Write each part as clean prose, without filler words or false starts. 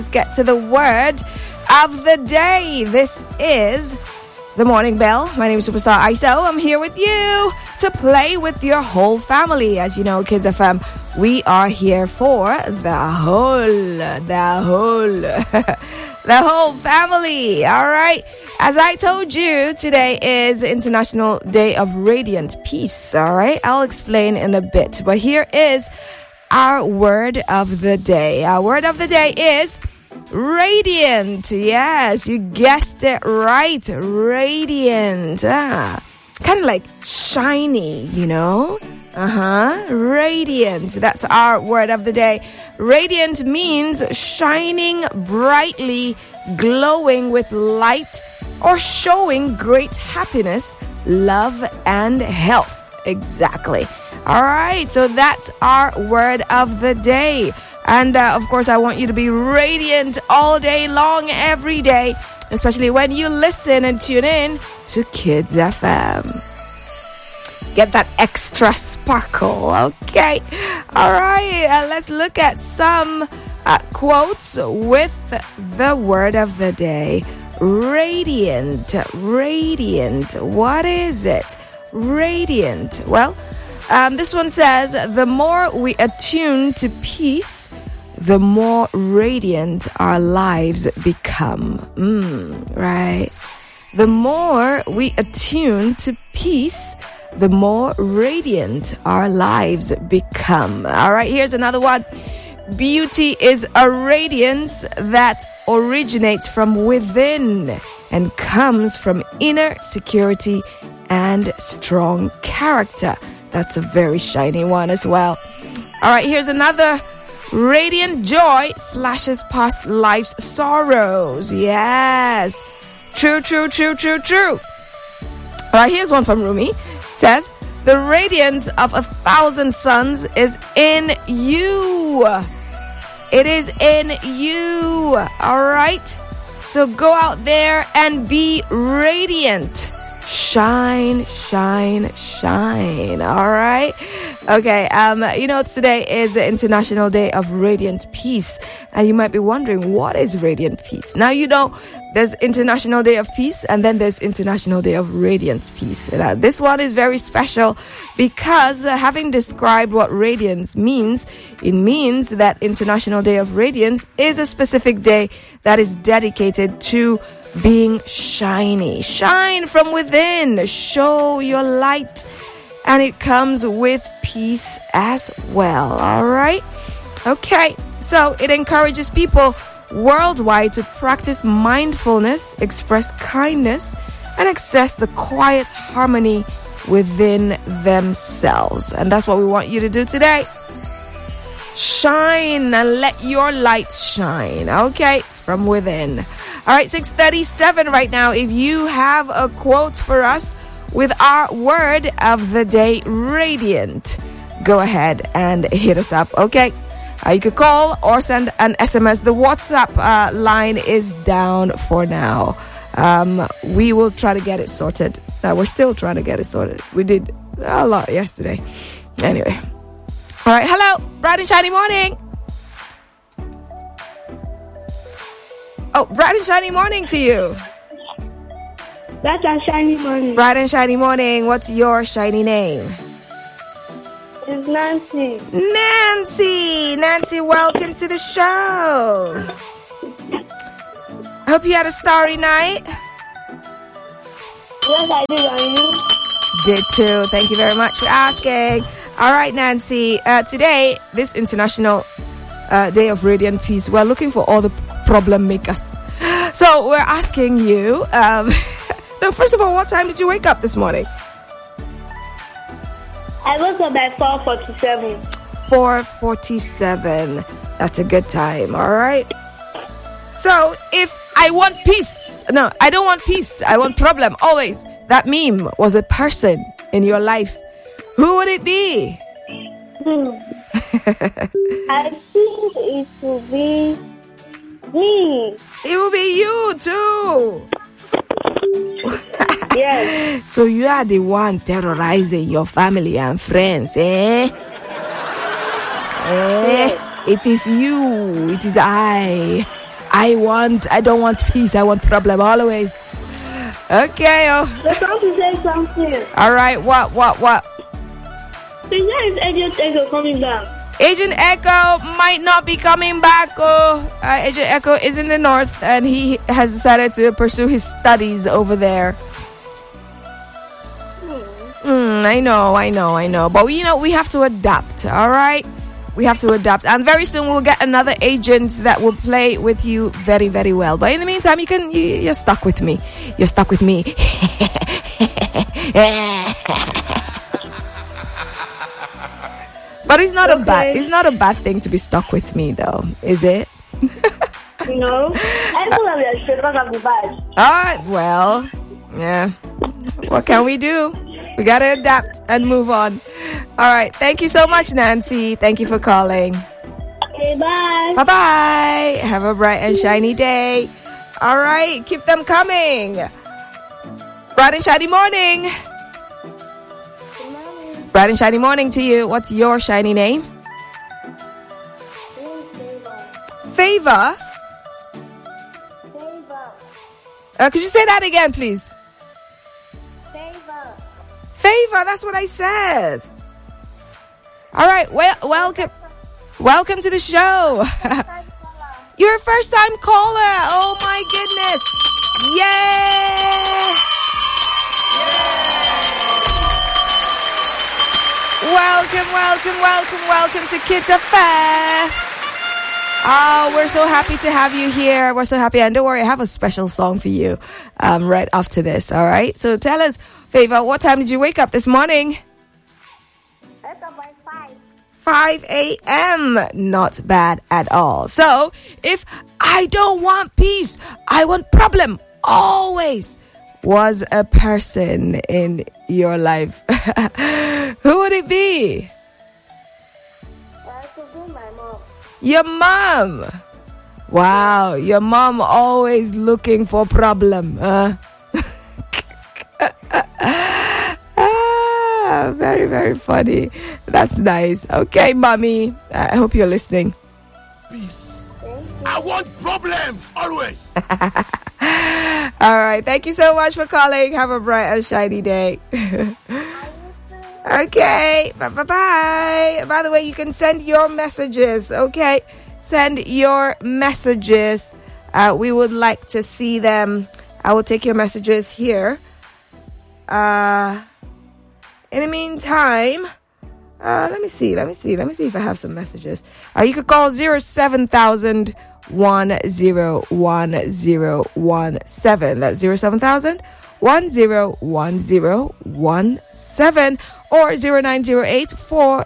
Let's get to the word of the day. This is the Morning Bell. My name is Superstar ISO. I'm here with you to play with your whole family. As you know, Kids FM, we are here for the whole family. All right. As I told you, today is International Day of Radiant Peace. All right. I'll explain in a bit. But here is our word of the day. Our word of the day is radiant. Yes, you guessed it right. Radiant. Kind of like shiny, you know? Radiant. That's our word of the day. Radiant means shining brightly, glowing with light, or showing great happiness, love, and health. Exactly. All right, so that's our word of the day. And of course, I want you to be radiant all day long, every day, especially when you listen and tune in to Kids FM. Get that extra sparkle, okay? All right, let's look at some quotes with the word of the day. Radiant, radiant. What is it? Radiant. Well, this one says, the more we attune to peace, the more radiant our lives become. Right. The more we attune to peace, the more radiant our lives become. All right, here's another one. Beauty is a radiance that originates from within and comes from inner security and strong character. That's a very shiny one as well. All right, here's another. Radiant joy flashes past life's sorrows. Yes. True, true, true, true, true. All right, here's one from Rumi. It says, the radiance of 1,000 suns is in you. It is in you. All right. So go out there and be radiant. Shine, shine, shine. All right. Okay. Today is the International Day of Radiant Peace. And you might be wondering, what is Radiant Peace? Now, you know, there's International Day of Peace and then there's International Day of Radiant Peace. This one is very special because having described what radiance means, it means that International Day of Radiance is a specific day that is dedicated to being shiny. Shine from within. Show your light. And it comes with peace as well. All right. Okay. So it encourages people worldwide to practice mindfulness, express kindness, and access the quiet harmony within themselves. And that's what we want you to do today. Shine and let your light shine. Okay. From within. All right, 6:37 right now. If you have a quote for us with our word of the day, radiant, go ahead and hit us up, okay? You could call or send an SMS. The WhatsApp line is down for now. We will try to get it sorted. We're still trying to get it sorted. We did a lot yesterday. Anyway. All right, hello, bright and shiny morning. Oh, bright and shiny morning to you. Bright and shiny morning. Bright and shiny morning. What's your shiny name? It's Nancy. Nancy, welcome to the show. Hope you had a starry night. Yes, I did. And you? Did too. Thank you very much for asking. All right, Nancy. Today, this International Day of Radiant Peace, we're looking for all the problem makers. So we're asking you, no, first of all, what time did you wake up this morning? I woke up at 4:47. 4:47. That's a good time, all right? So if I want peace, no, I don't want peace, I want problem, always. That meme was a person in your life. Who would it be? I think it will be me. It will be you too. Yes. So you are the one terrorizing your family and friends, eh? Yes. It is you. It is I. I don't want peace. I want problem always. Okay. Oh. I want to say something. All right. What? Where is Agent Echo coming back? Agent Echo might not be coming back. Agent Echo is in the north, and he has decided to pursue his studies over there. I know. But we have to adapt, all right? We have to adapt. And very soon we'll get another agent that will play with you very, very well. But in the meantime, you're stuck with me. You're stuck with me. But it's not a bad thing to be stuck with me though, is it? No. I don't have your shirt because of the badge. Alright, well, yeah. What can we do? We gotta adapt and move on. Alright, thank you so much, Nancy. Thank you for calling. Okay, bye. Bye-bye. Have a bright and shiny day. Alright, keep them coming. Bright and shiny morning. Bright and shiny morning to you. What's your shiny name? Favor? Could you say that again, please? Favor, that's what I said. All right, welcome to the show. You're a first-time caller. Oh my goodness! Yay! Welcome to Kids Affair. Oh, we're so happy to have you here. We're so happy, and don't worry, I have a special song for you right after this. All right, so tell us, Favor, what time did you wake up this morning? I woke up by 5. 5 a.m. Not bad at all. So, if I don't want peace, I want problem always was a person in your life, who would it be? It could be my mom. Your mom. Wow, your mom always looking for problem. Very, very funny. That's nice. Okay, mommy. I hope you're listening. Peace. I want problems always. All right. Thank you so much for calling. Have a bright and shiny day. Okay. Bye-bye. By the way, you can send your messages. Okay. Send your messages. We would like to see them. I will take your messages here. In the meantime, let me see if I have some messages. You could call 07000 101017. That's 07000 101017 or 0904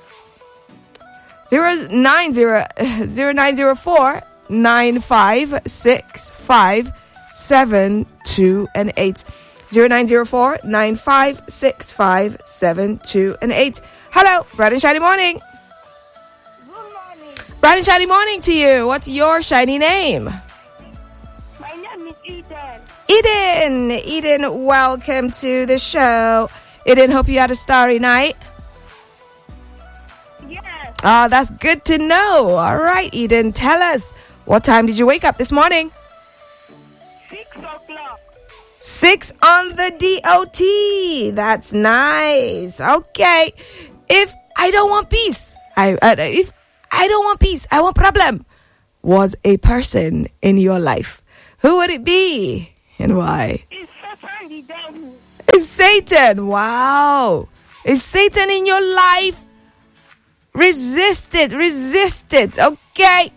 9565 72 and 8. 0904 9565 72 and 8. Hello, bright and shiny morning. Good morning. Bright and shiny morning to you. What's your shiny name? My name is Eden. Eden, welcome to the show. Eden, hope you had a starry night. Yes. Oh, that's good to know. All right, Eden, tell us, what time did you wake up this morning? 6 o'clock. 6 on the DOT. That's nice. Okay. If I don't want peace, if I don't want peace, I want problem, was a person in your life, who would it be and why? It's Satan the devil. It's Satan. Wow. Is Satan in your life? Resist it. Okay.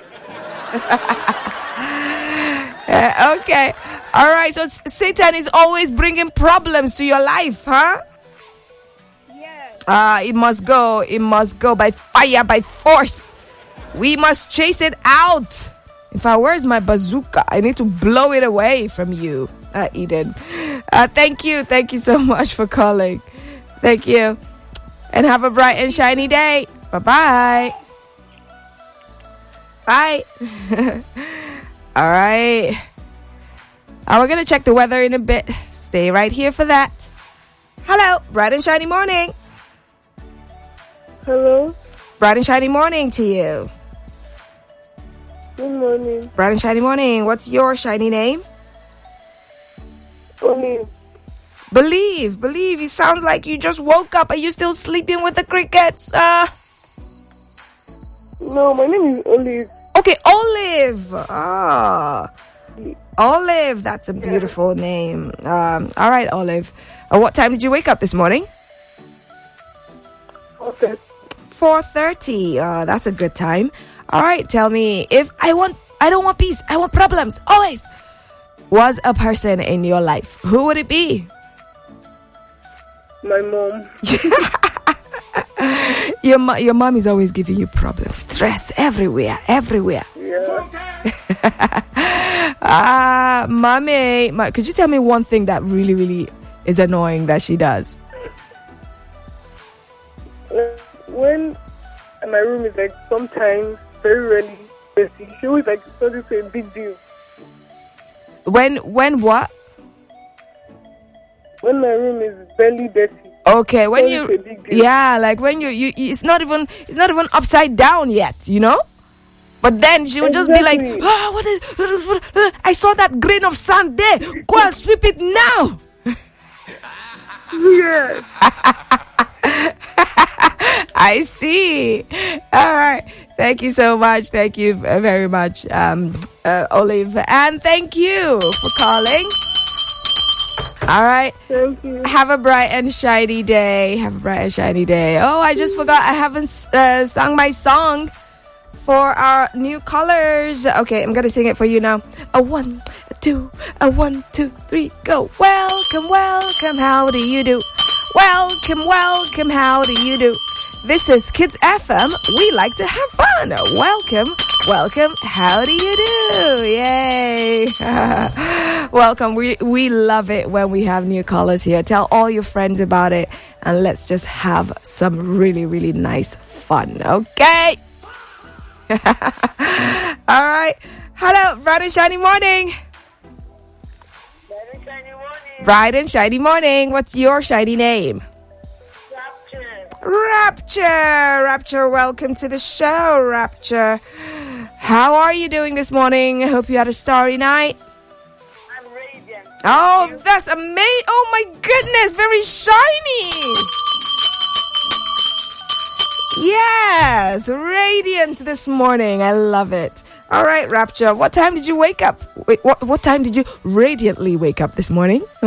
Okay. All right. So Satan is always bringing problems to your life, huh? Yes. It must go. It must go by fire, by force. We must chase it out. In fact, where's my bazooka? I need to blow it away from you, Eden. Thank you. Thank you so much for calling. Thank you. And have a bright and shiny day. Bye-bye. Bye. All right. We're going to check the weather in a bit. Stay right here for that. Hello. Bright and shiny morning. Hello. Bright and shiny morning to you. Good morning. Bright and shiny morning. What's your shiny name? Olive. Believe. You sound like you just woke up. Are you still sleeping with the crickets? No, my name is Olive. Okay, Olive. Olive. That's a beautiful name. All right, Olive. What time did you wake up this morning? Okay. 4:30. That's a good time. All right, tell me, if I don't want peace, I want problems, always, was a person in your life, who would it be? My mom. Your mom is always giving you problems, stress everywhere. Yeah. Mommy, could you tell me one thing that really, really is annoying that she does? When my room is like sometimes very rarely messy, she always like turns it to a big deal. When what? When my room is barely dirty. Okay, when It's a big deal. yeah, like when you it's not even upside down yet, you know? But then she would just be like, Exactly. what I saw that grain of sand there. Go and sweep it now. Yes. I see. All right. Thank you so much. Thank you very much, Olive. And thank you for calling. All right. Thank you. Have a bright and shiny day. Oh, I just forgot. I haven't sung my song for our new callers. Okay, I'm going to sing it for you now. A 1, a 2, a 1, 2, 3, go. Welcome. How do you do? Welcome. How do you do? This is Kids FM. We like to have fun. Welcome. How do you do? Yay. Welcome. We love it when we have new callers here. Tell all your friends about it and let's just have some really, really nice fun. Okay? All right. Hello, bright and shiny morning. Bright and shiny morning. What's your shiny name? Rapture, welcome to the show, Rapture. How are you doing this morning? I hope you had a starry night. I'm radiant. Oh, that's amazing. Oh my goodness, very shiny. Yes, radiance this morning. I love it. All right, Rapture, what time did you wake up? Wait, what time did you radiantly wake up this morning? Huh?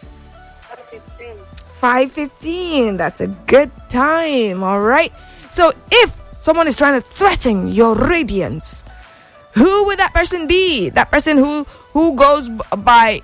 5:15. That's a good time. All right. So if someone is trying to threaten your radiance, who would that person be? That person who goes by